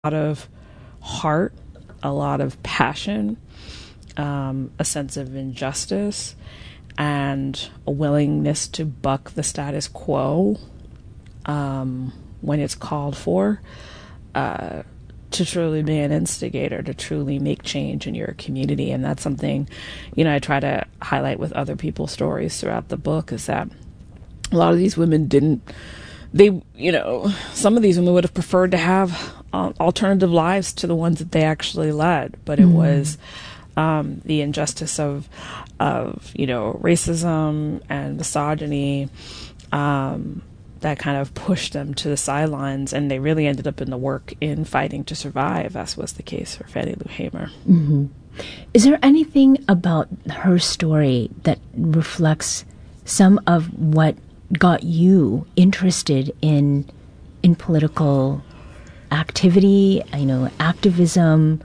lot of heart, a lot of passion, a sense of injustice, and a willingness to buck the status quo when it's called for, to truly be an instigator, to truly make change in your community. And that's something, I try to highlight with other people's stories throughout the book, is that a lot of these women some of these women would have preferred to have alternative lives to the ones that they actually led, but it was the injustice of racism and misogyny that kind of pushed them to the sidelines, and they really ended up in the work in fighting to survive, as was the case for Fannie Lou Hamer. Mm-hmm. Is there anything about her story that reflects some of what got you interested in political activity, activism?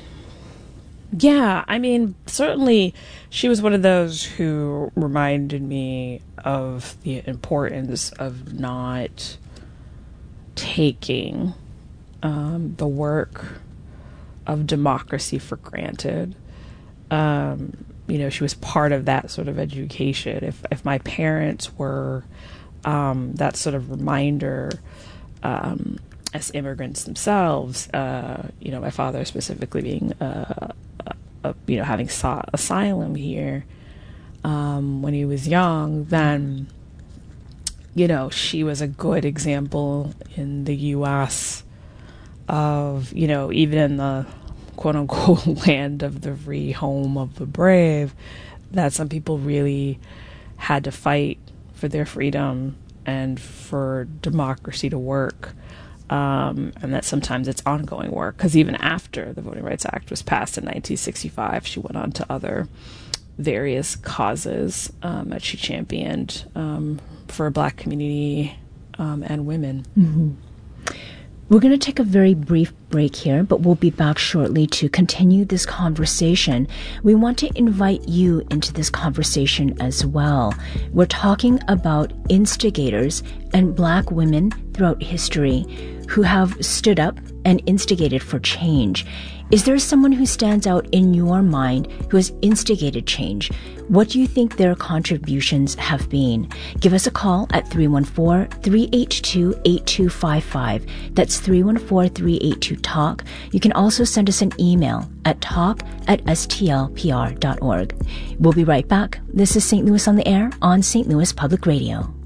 Yeah, certainly she was one of those who reminded me of the importance of not taking the work of democracy for granted. She was part of that sort of education. If my parents were that sort of reminder as immigrants themselves, my father specifically being having sought asylum here when he was young, then she was a good example in the U.S. of even in the quote unquote land of the free, home of the brave, that some people really had to fight for their freedom and for democracy to work. And that sometimes it's ongoing work, because even after the Voting Rights Act was passed in 1965, she went on to other various causes that she championed for a Black community and women. Mm-hmm. We're going to take a very brief break here, but we'll be back shortly to continue this conversation. We want to invite you into this conversation as well. We're talking about instigators and Black women throughout history who have stood up and instigated for change. Is there someone who stands out in your mind who has instigated change? What do you think their contributions have been? Give us a call at 314-382-8255. That's 314-382-TALK. You can also send us an email at talk@stlpr.org. We'll be right back. This is St. Louis on the Air on St. Louis Public Radio.